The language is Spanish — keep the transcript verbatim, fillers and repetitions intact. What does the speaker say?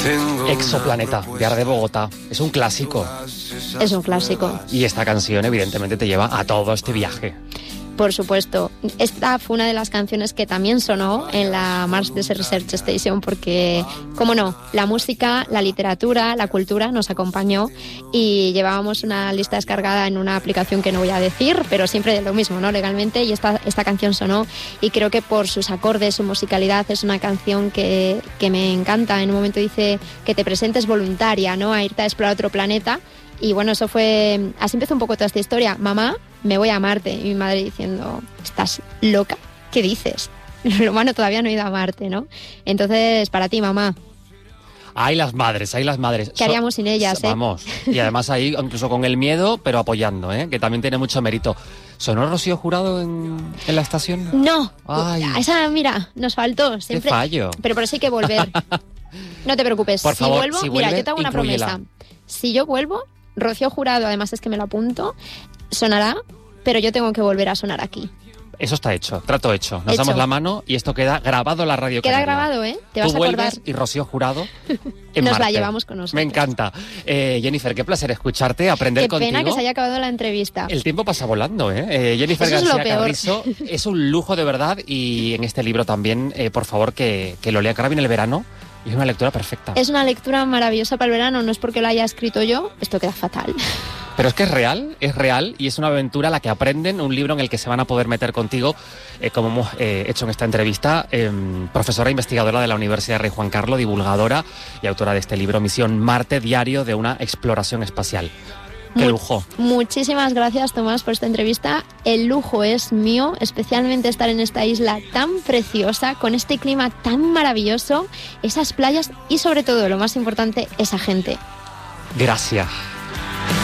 Exoplaneta, de Arde Bogotá. Es un clásico. Es un clásico. Y esta canción evidentemente te lleva a todo este viaje. Por supuesto. Esta fue una de las canciones que también sonó en la Mars Research Station porque, cómo no, la música, la literatura, la cultura nos acompañó y llevábamos una lista descargada en una aplicación que no voy a decir, pero siempre de lo mismo, ¿no? Legalmente, y esta, esta canción sonó y creo que por sus acordes, su musicalidad, es una canción que, que me encanta. En un momento dice que te presentes voluntaria, ¿no? A irte a explorar otro planeta. Y bueno, eso fue... Así empezó un poco toda esta historia. Mamá, me voy a Marte. Y mi madre diciendo, ¿estás loca? ¿Qué dices? El humano todavía no ha ido a Marte, ¿no? Entonces, para ti, mamá. Hay las madres, hay las madres. ¿Qué haríamos sin ellas, eh? Vamos. Y además ahí, incluso con el miedo, pero apoyando, ¿eh? Que también tiene mucho mérito. ¿Sonó Rocío Jurado en, en la estación? No. Ay. Esa, mira, nos faltó. Siempre... Qué fallo. Pero por eso hay que volver. No te preocupes. Por si favor, vuelvo, si mira, vuelve, yo te hago una inclúyela. promesa. Si yo vuelvo, Rocío Jurado, además es que me lo apunto, sonará, pero yo tengo que volver a sonar aquí. Eso está hecho, trato hecho. Nos Hecho. damos la mano y esto queda grabado en la radio Queda canaria. grabado, ¿eh? Te vas Tú a acordar. vuelves y Rocío Jurado en Nos la Marte. llevamos con nosotros. Me encanta. Eh, Jennifer, qué placer escucharte, aprender Qué contigo. pena que se haya acabado la entrevista. El tiempo pasa volando, ¿eh? eh Jennifer Eso es García lo peor. Carrizo es un lujo de verdad y en este libro también, eh, por favor, que, que lo lea, que ahora viene el verano y es una lectura perfecta. Es una lectura maravillosa para el verano, no es porque lo haya escrito yo, esto queda fatal. Pero es que es real, es real y es una aventura a la que aprenden, un libro en el que se van a poder meter contigo, eh, como hemos eh, hecho en esta entrevista, eh, profesora investigadora de la Universidad Rey Juan Carlos, divulgadora y autora de este libro, Misión Marte, diario de una exploración espacial. ¡Qué Mu- lujo! Muchísimas gracias, Tomás, por esta entrevista. El lujo es mío, especialmente estar en esta isla tan preciosa, con este clima tan maravilloso, esas playas y sobre todo, lo más importante, esa gente. Gracias.